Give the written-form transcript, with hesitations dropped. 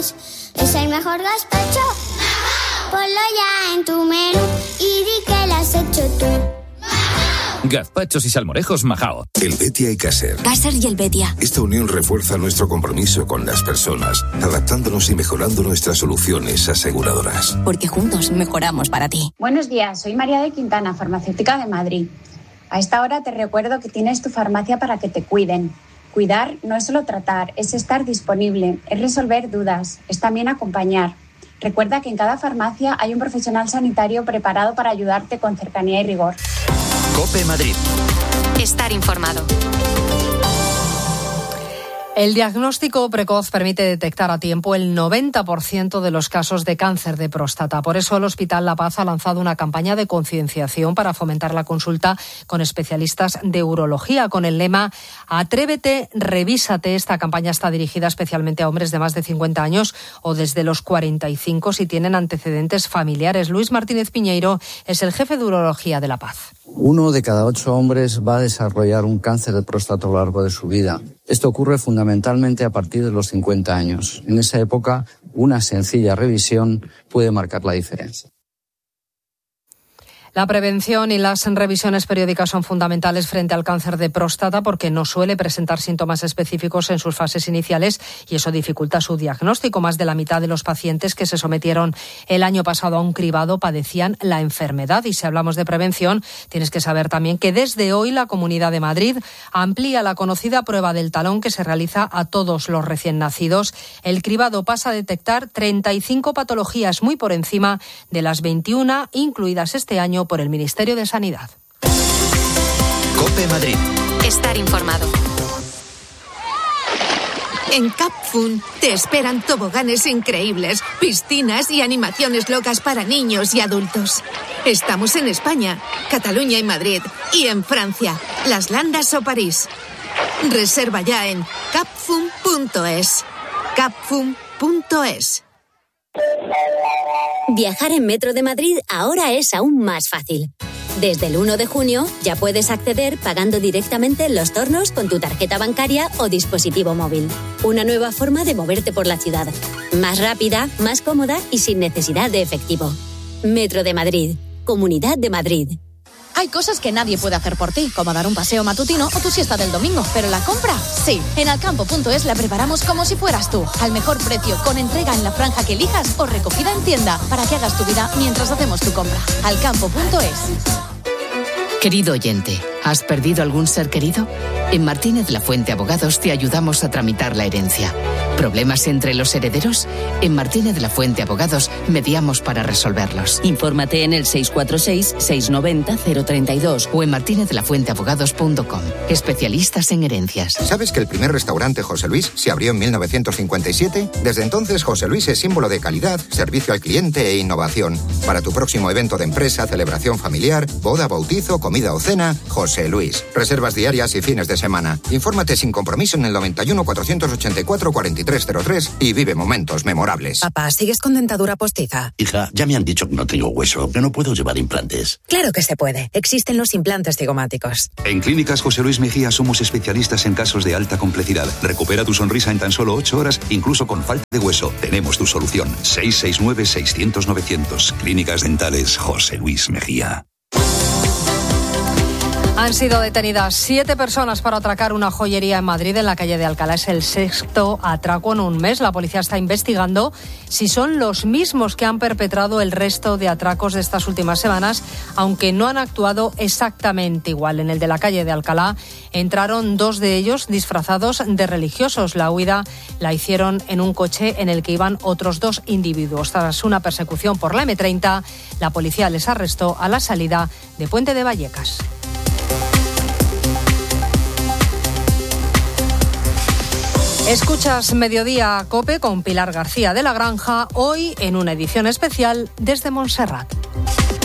Es el mejor gazpacho. Ponlo ya en tu menú y di que lo has hecho tú. Gazpachos y salmorejos Majao. El Betia y Caser. Caser y el Betia. Esta unión refuerza nuestro compromiso con las personas, adaptándonos y mejorando nuestras soluciones aseguradoras. Porque juntos mejoramos para ti. Buenos días, soy María de Quintana, farmacéutica de Madrid. A esta hora te recuerdo que tienes tu farmacia para que te cuiden. Cuidar no es solo tratar, es estar disponible, es resolver dudas, es también acompañar. Recuerda que en cada farmacia hay un profesional sanitario preparado para ayudarte con cercanía y rigor. COPE Madrid. Estar informado. El diagnóstico precoz permite detectar a tiempo el 90% de los casos de cáncer de próstata. Por eso el Hospital La Paz ha lanzado una campaña de concienciación para fomentar la consulta con especialistas de urología con el lema Atrévete, revísate. Esta campaña está dirigida especialmente a hombres de más de 50 años o desde los 45 si tienen antecedentes familiares. Luis Martínez Piñeiro es el jefe de urología de La Paz. 1 de cada 8 hombres va a desarrollar un cáncer de próstata a lo largo de su vida. Esto ocurre fundamentalmente a partir de los 50 años. En esa época, una sencilla revisión puede marcar la diferencia. La prevención y las revisiones periódicas son fundamentales frente al cáncer de próstata porque no suele presentar síntomas específicos en sus fases iniciales y eso dificulta su diagnóstico. Más de la mitad de los pacientes que se sometieron el año pasado a un cribado padecían la enfermedad. Y si hablamos de prevención, tienes que saber también que desde hoy la Comunidad de Madrid amplía la conocida prueba del talón que se realiza a todos los recién nacidos. El cribado pasa a detectar 35 patologías, muy por encima de las 21 incluidas este año por el Ministerio de Sanidad. COPE Madrid. Estar informado. En Capfun te esperan toboganes increíbles, piscinas y animaciones locas para niños y adultos. Estamos en España, Cataluña y Madrid, y en Francia, Las Landas o París. Reserva ya en capfun.es. capfun.es. Viajar en Metro de Madrid ahora es aún más fácil. Desde el 1 de junio ya puedes acceder pagando directamente en los tornos con tu tarjeta bancaria o dispositivo móvil. Una nueva forma de moverte por la ciudad. Más rápida, más cómoda y sin necesidad de efectivo. Metro de Madrid. Comunidad de Madrid. Hay cosas que nadie puede hacer por ti, como dar un paseo matutino o tu siesta del domingo. Pero la compra, sí. En alcampo.es la preparamos como si fueras tú. Al mejor precio, con entrega en la franja que elijas o recogida en tienda, para que hagas tu vida mientras hacemos tu compra. Alcampo.es. Querido oyente, ¿has perdido algún ser querido? En Martínez La Fuente Abogados te ayudamos a tramitar la herencia. ¿Problemas entre los herederos? En Martínez La Fuente Abogados mediamos para resolverlos. Infórmate en el 646-690-032 o en martinezlafuenteabogados.com. Especialistas en herencias. ¿Sabes que el primer restaurante José Luis se abrió en 1957? Desde entonces José Luis es símbolo de calidad, servicio al cliente e innovación. Para tu próximo evento de empresa, celebración familiar, boda, bautizo, comida o cena, José Luis. Reservas diarias y fines de semana. Infórmate sin compromiso en el 91 484 4303 y vive momentos memorables. Papá, ¿sigues con dentadura postiza? Hija, ya me han dicho que no tengo hueso, que no puedo llevar implantes. Claro que se puede. Existen los implantes cigomáticos. En Clínicas José Luis Mejía somos especialistas en casos de alta complejidad. Recupera tu sonrisa en tan solo 8 horas, incluso con falta de hueso. Tenemos tu solución. 669-600-900. Clínicas Dentales José Luis Mejía. Han sido detenidas 7 personas para atracar una joyería en Madrid, en la calle de Alcalá. Es el 6º atraco en un mes. La policía está investigando si son los mismos que han perpetrado el resto de atracos de estas últimas semanas, aunque no han actuado exactamente igual. En el de la calle de Alcalá entraron 2 de ellos disfrazados de religiosos. La huida la hicieron en un coche en el que iban otros 2 individuos. Tras una persecución por la M30, la policía les arrestó a la salida de Puente de Vallecas. Escuchas Mediodía COPE con Pilar García de la Granja, hoy en una edición especial desde Montserrat.